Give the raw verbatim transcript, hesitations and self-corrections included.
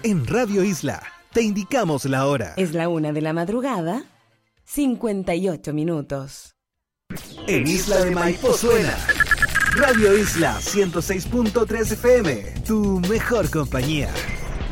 En Radio Isla te indicamos la hora. Es la una de la madrugada, cincuenta y ocho minutos. En Isla de Maipo suena Radio Isla ciento seis punto tres F M, tu mejor compañía.